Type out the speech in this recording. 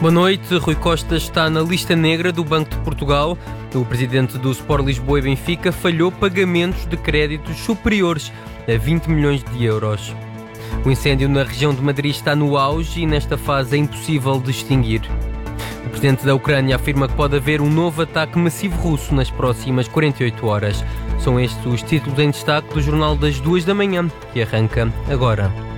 Boa noite. Rui Costa está na lista negra do Banco de Portugal. O presidente do Sport Lisboa e Benfica falhou pagamentos de créditos superiores a 20 milhões de euros. O incêndio na região de Madrid está no auge e nesta fase é impossível de extinguir. O presidente da Ucrânia afirma que pode haver um novo ataque massivo russo nas próximas 48 horas. São estes os títulos em destaque do Jornal das 2 da manhã, que arranca agora.